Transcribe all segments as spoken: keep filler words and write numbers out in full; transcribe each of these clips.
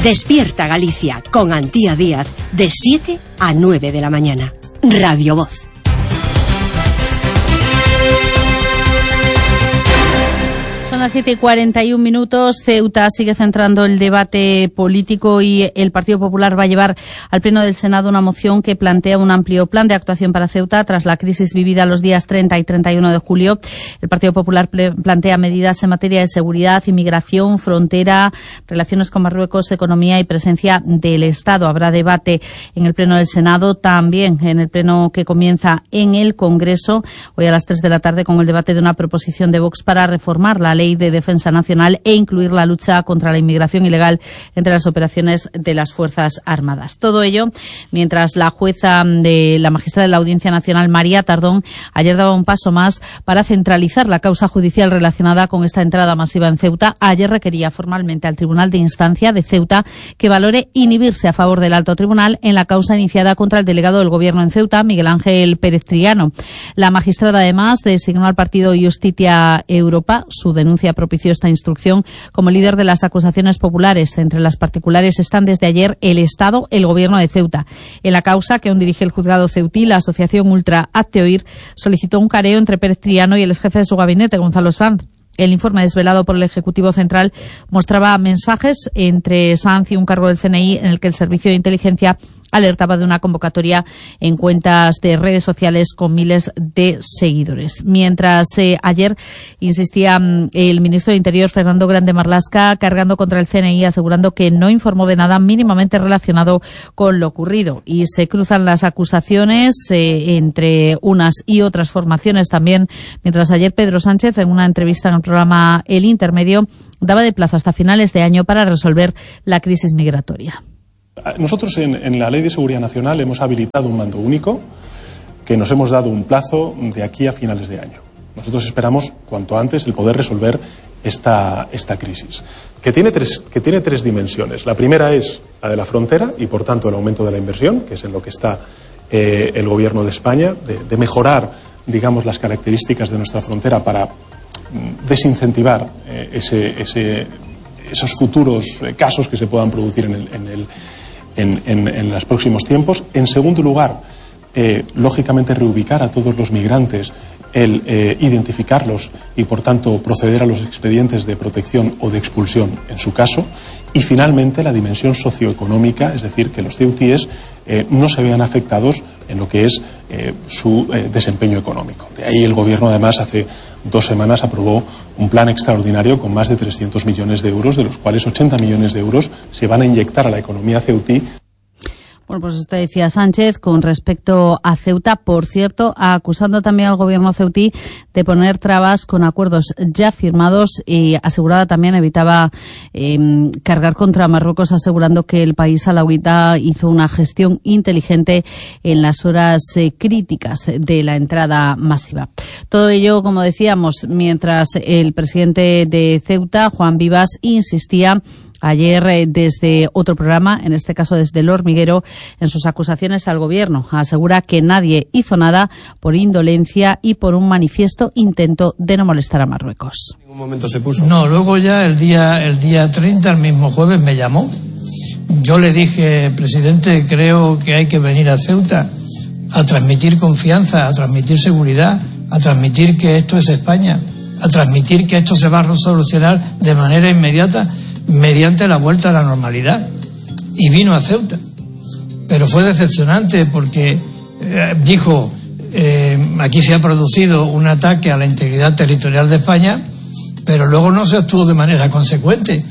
Despierta Galicia con Antía Díaz de siete a nueve de la mañana. Radio Voz. Son las siete y cuarenta y un minutos. Ceuta sigue centrando el debate político y el Partido Popular va a llevar al Pleno del Senado una moción que plantea un amplio plan de actuación para Ceuta tras la crisis vivida los días treinta y treinta y uno de julio. El Partido Popular plantea medidas en materia de seguridad, inmigración, frontera, relaciones con Marruecos, economía y presencia del Estado. Habrá debate en el Pleno del Senado, también en el Pleno que comienza en el Congreso, hoy a las tres de la tarde, con el debate de una proposición de Vox para reformar la ley de defensa nacional e incluir la lucha contra la inmigración ilegal entre las operaciones de las Fuerzas Armadas. Todo ello mientras la jueza de la magistrada de la Audiencia Nacional, María Tardón, ayer daba un paso más para centralizar la causa judicial relacionada con esta entrada masiva en Ceuta. Ayer requería formalmente al Tribunal de Instancia de Ceuta que valore inhibirse a favor del Alto Tribunal en la causa iniciada contra el delegado del Gobierno en Ceuta, Miguel Ángel Pérez Triano. La magistrada además designó al partido Justitia Europa. Su denuncia propició esta instrucción como líder de las acusaciones populares. Entre las particulares están desde ayer el Estado, el Gobierno de Ceuta. En la causa, que aún dirige el juzgado ceutí, la asociación Ultra Hazte Oír solicitó un careo entre Pérez Triano y el exjefe de su gabinete, Gonzalo Sanz. El informe desvelado por el Ejecutivo Central mostraba mensajes entre Sanz y un cargo del C N I en el que el Servicio de Inteligencia alertaba de una convocatoria en cuentas de redes sociales con miles de seguidores. Mientras eh, ayer insistía el ministro de Interior, Fernando Grande Marlaska, cargando contra el C N I, asegurando que no informó de nada mínimamente relacionado con lo ocurrido. Y se cruzan las acusaciones eh, entre unas y otras formaciones también, mientras ayer Pedro Sánchez, en una entrevista en el programa El Intermedio, daba de plazo hasta finales de año para resolver la crisis migratoria. Nosotros en, en la Ley de Seguridad Nacional hemos habilitado un mando único que nos hemos dado un plazo de aquí a finales de año. Nosotros esperamos cuanto antes el poder resolver esta, esta crisis, que tiene, tres, que tiene tres dimensiones. La primera es la de la frontera y, por tanto, el aumento de la inversión, que es en lo que está eh, el Gobierno de España, de, de mejorar, digamos, las características de nuestra frontera para mm, desincentivar eh, ese, ese, esos futuros eh, casos que se puedan producir en el, en el En, en, en los próximos tiempos. En segundo lugar, eh, lógicamente reubicar a todos los migrantes, el eh, identificarlos y, por tanto, proceder a los expedientes de protección o de expulsión en su caso. Y, finalmente, la dimensión socioeconómica, es decir, que los ceutíes eh, no se vean afectados en lo que es eh, su eh, desempeño económico. De ahí el Gobierno, además, hace dos semanas aprobó un plan extraordinario con más de trescientos millones de euros, de los cuales ochenta millones de euros se van a inyectar a la economía ceutí. Bueno, pues esto decía Sánchez con respecto a Ceuta, por cierto, acusando también al gobierno ceutí de poner trabas con acuerdos ya firmados y asegurada también evitaba eh, cargar contra Marruecos, asegurando que el país alauita hizo una gestión inteligente en las horas eh, críticas de la entrada masiva. Todo ello, como decíamos, mientras el presidente de Ceuta, Juan Vivas, insistía ayer eh, desde otro programa, en este caso desde El Hormiguero, en sus acusaciones al gobierno. Asegura que nadie hizo nada por indolencia y por un manifiesto intento de no molestar a Marruecos. En ningún momento se puso. No, luego ya el día, el día treinta, el mismo jueves, me llamó. Yo le dije, presidente, creo que hay que venir a Ceuta a transmitir confianza, a transmitir seguridad, a transmitir que esto es España, a transmitir que esto se va a solucionar de manera inmediata mediante la vuelta a la normalidad. Y vino a Ceuta. Pero fue decepcionante porque eh, dijo, eh, aquí se ha producido un ataque a la integridad territorial de España, pero luego no se actuó de manera consecuente.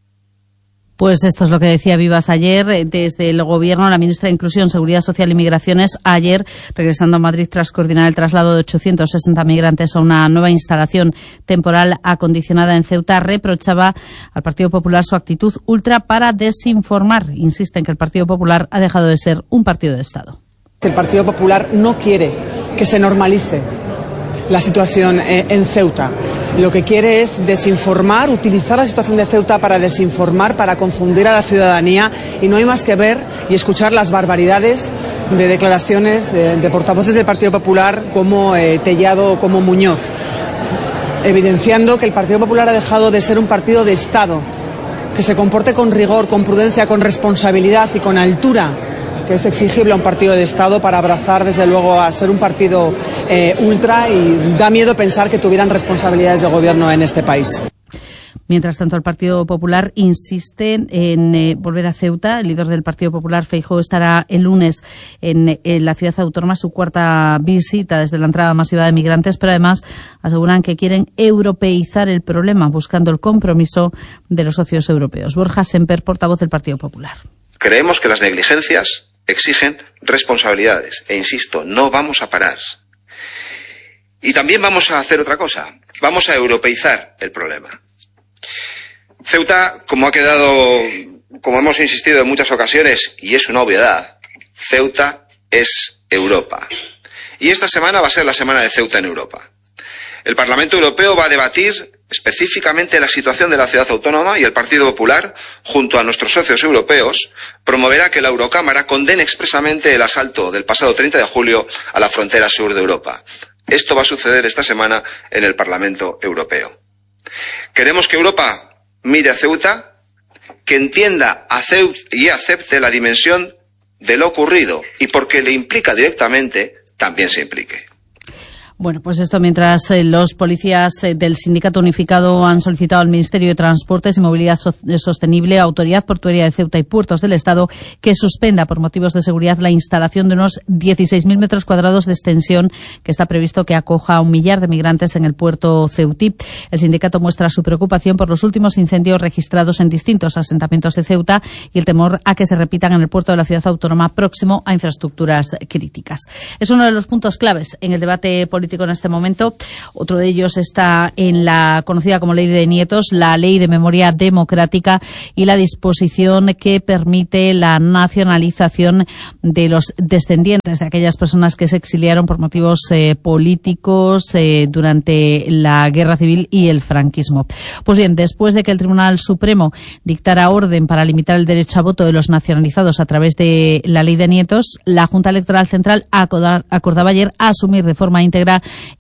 Pues esto es lo que decía Vivas ayer desde el Gobierno. La ministra de Inclusión, Seguridad Social y Migraciones, ayer, regresando a Madrid tras coordinar el traslado de ochocientos sesenta migrantes a una nueva instalación temporal acondicionada en Ceuta, reprochaba al Partido Popular su actitud ultra para desinformar. Insiste en que el Partido Popular ha dejado de ser un partido de Estado. El Partido Popular no quiere que se normalice la situación en Ceuta. Lo que quiere es desinformar, utilizar la situación de Ceuta para desinformar, para confundir a la ciudadanía, y no hay más que ver y escuchar las barbaridades de declaraciones de, de portavoces del Partido Popular como eh, Tellado o como Muñoz, evidenciando que el Partido Popular ha dejado de ser un partido de Estado que se comporte con rigor, con prudencia, con responsabilidad y con altura, que es exigible a un partido de Estado para abrazar, desde luego, a ser un partido eh, ultra, y da miedo pensar que tuvieran responsabilidades de gobierno en este país. Mientras tanto, el Partido Popular insiste en eh, volver a Ceuta. El líder del Partido Popular, Feijóo, estará el lunes en, en la ciudad autónoma, su cuarta visita desde la entrada masiva de migrantes, pero además aseguran que quieren europeizar el problema, buscando el compromiso de los socios europeos. Borja Semper, portavoz del Partido Popular. Creemos que las negligencias exigen responsabilidades e, insisto, no vamos a parar. Y también vamos a hacer otra cosa, vamos a europeizar el problema. Ceuta, como ha quedado, como hemos insistido en muchas ocasiones, y es una obviedad, Ceuta es Europa. Y esta semana va a ser la semana de Ceuta en Europa. El Parlamento Europeo va a debatir específicamente la situación de la ciudad autónoma, y el Partido Popular, junto a nuestros socios europeos, promoverá que la Eurocámara condene expresamente el asalto del pasado treinta de julio a la frontera sur de Europa. Esto va a suceder esta semana en el Parlamento Europeo. Queremos que Europa mire a Ceuta, que entienda a Ceuta y acepte la dimensión de lo ocurrido, y porque le implica directamente, también se implique. Bueno, pues esto mientras eh, los policías eh, del Sindicato Unificado han solicitado al Ministerio de Transportes y Movilidad so- Sostenible, Autoridad Portuaria de Ceuta y Puertos del Estado, que suspenda por motivos de seguridad la instalación de unos dieciséis mil metros cuadrados de extensión que está previsto que acoja a un millar de migrantes en el puerto ceutí. El sindicato muestra su preocupación por los últimos incendios registrados en distintos asentamientos de Ceuta y el temor a que se repitan en el puerto de la ciudad autónoma próximo a infraestructuras críticas. Es uno de los puntos claves en el debate político en este momento. Otro de ellos está en la conocida como Ley de Nietos, la Ley de Memoria Democrática y la disposición que permite la nacionalización de los descendientes de aquellas personas que se exiliaron por motivos eh, políticos eh, durante la Guerra Civil y el franquismo. Pues bien, después de que el Tribunal Supremo dictara orden para limitar el derecho a voto de los nacionalizados a través de la Ley de Nietos, la Junta Electoral Central acordaba ayer asumir de forma íntegra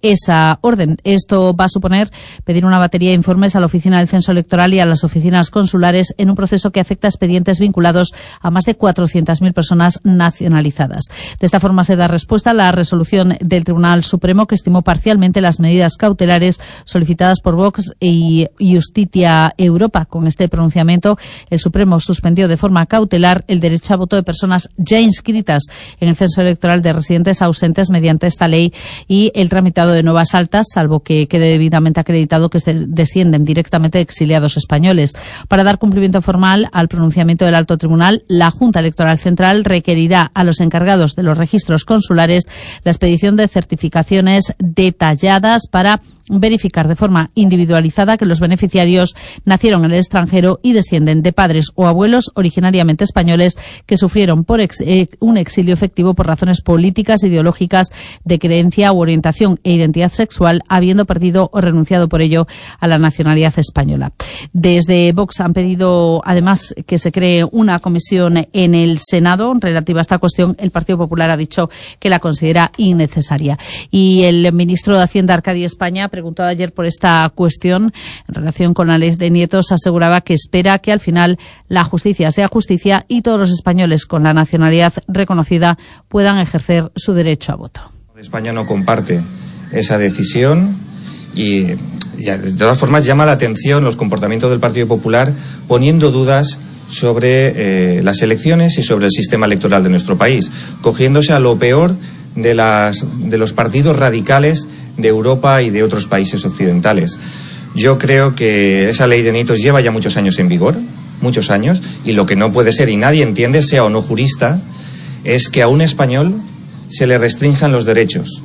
esa orden. Esto va a suponer pedir una batería de informes a la Oficina del Censo Electoral y a las oficinas consulares en un proceso que afecta a expedientes vinculados a más de cuatrocientas mil personas nacionalizadas. De esta forma se da respuesta a la resolución del Tribunal Supremo, que estimó parcialmente las medidas cautelares solicitadas por Vox y Justitia Europa. Con este pronunciamiento, el Supremo suspendió de forma cautelar el derecho a voto de personas ya inscritas en el censo electoral de residentes ausentes mediante esta ley y el tramitado de nuevas altas, salvo que quede debidamente acreditado que descienden directamente de exiliados españoles. Para dar cumplimiento formal al pronunciamiento del Alto Tribunal, la Junta Electoral Central requerirá a los encargados de los registros consulares la expedición de certificaciones detalladas para verificar de forma individualizada que los beneficiarios nacieron en el extranjero y descienden de padres o abuelos originariamente españoles que sufrieron por ex, eh, un exilio efectivo por razones políticas, ideológicas, de creencia u orientación e identidad sexual, habiendo perdido o renunciado por ello a la nacionalidad española. Desde Vox han pedido además que se cree una comisión en el Senado relativa a esta cuestión. El Partido Popular ha dicho que la considera innecesaria. Y el ministro de Hacienda, Arcadi España, preguntado ayer por esta cuestión en relación con la ley de Nietos, aseguraba que espera que al final la justicia sea justicia y todos los españoles con la nacionalidad reconocida puedan ejercer su derecho a voto. España no comparte esa decisión y, y de todas formas llama la atención los comportamientos del Partido Popular poniendo dudas sobre eh, las elecciones y sobre el sistema electoral de nuestro país, cogiéndose a lo peor de, las, de los partidos radicales de Europa y de otros países occidentales. Yo creo que esa ley de Nietos lleva ya muchos años en vigor, muchos años, y lo que no puede ser, y nadie entiende, sea o no jurista, es que a un español se le restrinjan los derechos.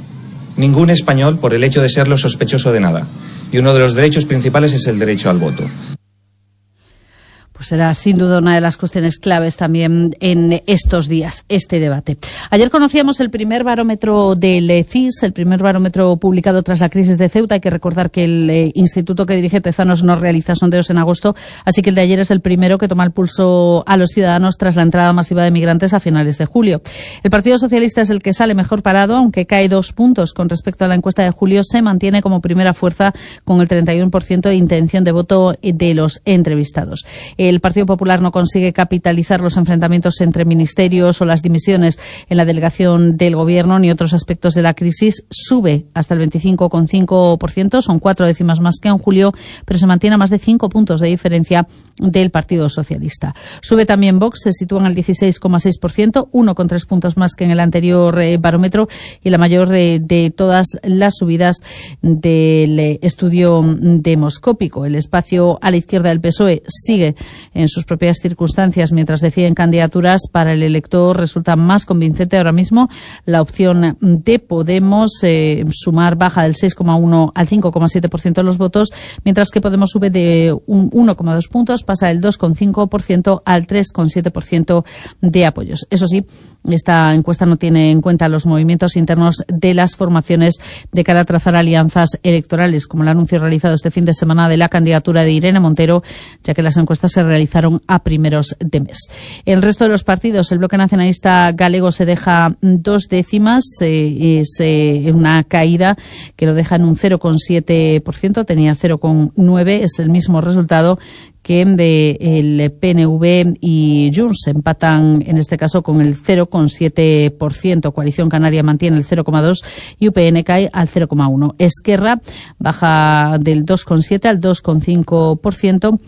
Ningún español por el hecho de serlo sospechoso de nada. Y uno de los derechos principales es el derecho al voto. pues será sin duda una de las cuestiones claves también en estos días, este debate. Ayer conocíamos el primer barómetro del C I S, el primer barómetro publicado tras la crisis de Ceuta. Hay que recordar que el eh, instituto que dirige Tezanos no realiza sondeos en agosto, así que el de ayer es el primero que toma el pulso a los ciudadanos tras la entrada masiva de migrantes a finales de julio. El Partido Socialista es el que sale mejor parado, aunque cae dos puntos con respecto a la encuesta de julio. Se mantiene como primera fuerza con el treinta y uno por ciento de intención de voto de los entrevistados. El Partido Popular no consigue capitalizar los enfrentamientos entre ministerios o las dimisiones en la delegación del Gobierno ni otros aspectos de la crisis. Sube hasta el veinticinco coma cinco por ciento, son cuatro décimas más que en julio, pero se mantiene a más de cinco puntos de diferencia del Partido Socialista. Sube también Vox, se sitúa en el dieciséis coma seis por ciento, uno coma tres puntos más que en el anterior eh, barómetro, y la mayor de, de todas las subidas del eh, estudio demoscópico. El espacio a la izquierda del P S O E sigue en sus propias circunstancias mientras deciden candidaturas. Para el elector resulta más convincente ahora mismo la opción de Podemos. Eh, Sumar baja del seis coma uno al cinco coma siete por ciento de los votos, mientras que Podemos sube de un uno coma dos puntos, pasa del dos coma cinco por ciento al tres coma siete por ciento de apoyos. Eso sí, esta encuesta no tiene en cuenta los movimientos internos de las formaciones de cara a trazar alianzas electorales, como el anuncio realizado este fin de semana de la candidatura de Irene Montero, ya que las encuestas se realizaron a primeros de mes. El resto de los partidos, el Bloque Nacionalista Galego se deja dos décimas, eh, es eh, una caída que lo deja en un cero coma siete por ciento, tenía cero coma nueve, es el mismo resultado que de el P N V y Junts empatan en este caso con el cero coma siete por ciento. Coalición Canaria mantiene el cero coma dos y U P N cae al cero coma uno. Esquerra baja del dos coma siete al dos coma cinco por ciento.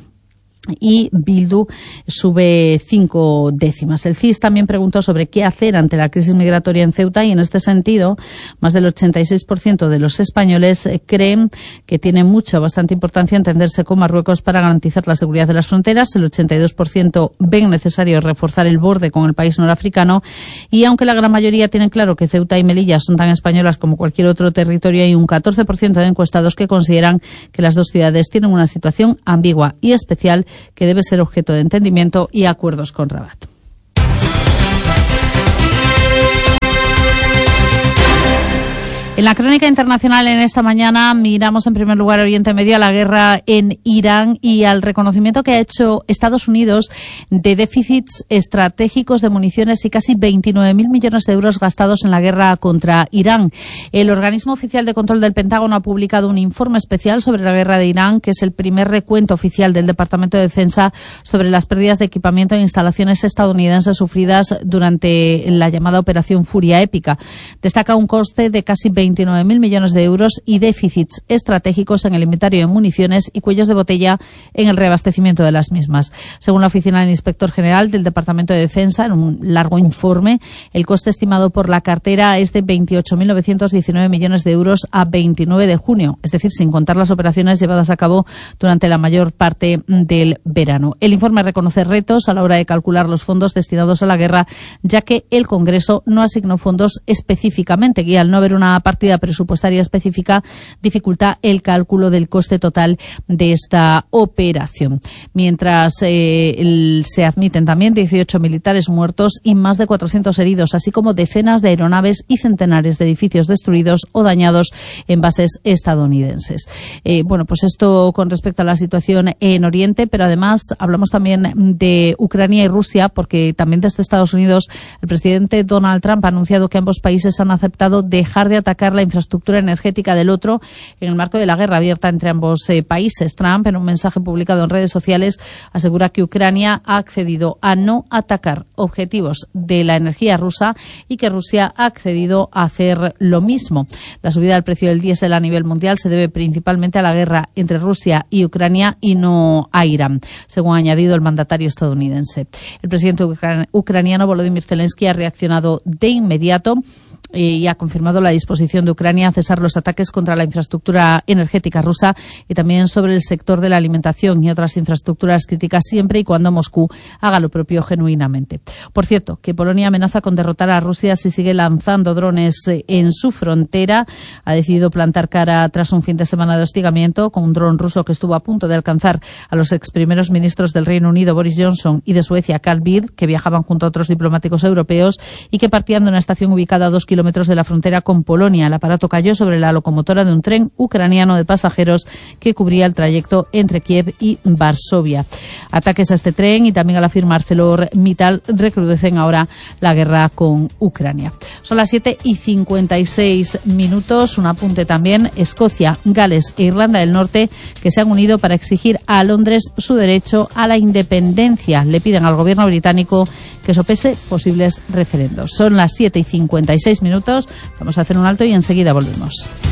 Y Bildu sube cinco décimas. El C I S también preguntó sobre qué hacer ante la crisis migratoria en Ceuta y en este sentido más del ochenta y seis por ciento de los españoles creen que tiene mucha, bastante importancia entenderse con Marruecos para garantizar la seguridad de las fronteras. El ochenta y dos por ciento ven necesario reforzar el borde con el país norafricano, y aunque la gran mayoría tienen claro que Ceuta y Melilla son tan españolas como cualquier otro territorio, hay un catorce por ciento de encuestados que consideran que las dos ciudades tienen una situación ambigua y especial que debe ser objeto de entendimiento y acuerdos con Rabat. En la crónica internacional en esta mañana miramos en primer lugar a Oriente Medio, a la guerra en Irán y al reconocimiento que ha hecho Estados Unidos de déficits estratégicos de municiones y casi veintinueve mil millones de euros gastados en la guerra contra Irán. El organismo oficial de control del Pentágono ha publicado un informe especial sobre la guerra de Irán, que es el primer recuento oficial del Departamento de Defensa sobre las pérdidas de equipamiento e instalaciones estadounidenses sufridas durante la llamada Operación Furia Épica. Destaca un coste de casi veintinueve mil millones de euros y déficits estratégicos en el inventario de municiones y cuellos de botella en el reabastecimiento de las mismas. Según la Oficina del Inspector General del Departamento de Defensa, en un largo informe, el coste estimado por la cartera es de veintiocho mil novecientos diecinueve millones de euros a veintinueve de junio, es decir, sin contar las operaciones llevadas a cabo durante la mayor parte del verano. El informe reconoce retos a la hora de calcular los fondos destinados a la guerra, ya que el Congreso no asignó fondos específicamente, y al no haber una partida presupuestaria específica dificulta el cálculo del coste total de esta operación. Mientras eh, el, se admiten también dieciocho militares muertos y más de cuatrocientos heridos, así como decenas de aeronaves y centenares de edificios destruidos o dañados en bases estadounidenses. Eh, bueno, pues esto con respecto a la situación en Oriente, pero además hablamos también de Ucrania y Rusia, porque también desde Estados Unidos el presidente Donald Trump ha anunciado que ambos países han aceptado dejar de atacar la infraestructura energética del otro en el marco de la guerra abierta entre ambos eh, países. Trump, en un mensaje publicado en redes sociales, asegura que Ucrania ha accedido a no atacar objetivos de la energía rusa y que Rusia ha accedido a hacer lo mismo. La subida del precio del diésel a nivel mundial se debe principalmente a la guerra entre Rusia y Ucrania y no a Irán, según ha añadido el mandatario estadounidense. El presidente ucraniano Volodymyr Zelensky ha reaccionado de inmediato y ha confirmado la disposición de Ucrania a cesar los ataques contra la infraestructura energética rusa y también sobre el sector de la alimentación y otras infraestructuras críticas, siempre y cuando Moscú haga lo propio genuinamente. Por cierto, que Polonia amenaza con derrotar a Rusia si sigue lanzando drones en su frontera. Ha decidido plantar cara tras un fin de semana de hostigamiento con un dron ruso que estuvo a punto de alcanzar a los ex primeros ministros del Reino Unido, Boris Johnson, y de Suecia, Carl Bildt, que viajaban junto a otros diplomáticos europeos y que partían de una estación ubicada a dos kilómetros de la frontera con Polonia. El aparato cayó sobre la locomotora de un tren ucraniano de pasajeros que cubría el trayecto entre Kiev y Varsovia. Ataques a este tren y también a la firma ArcelorMittal recrudecen ahora la guerra con Ucrania. Son las siete y cincuenta y seis minutos. Un apunte también: Escocia, Gales e Irlanda del Norte, que se han unido para exigir a Londres su derecho a la independencia. Le piden al gobierno británico que sopese posibles referendos. Son las siete y cincuenta y seis minutos. Vamos a hacer un alto y enseguida volvemos.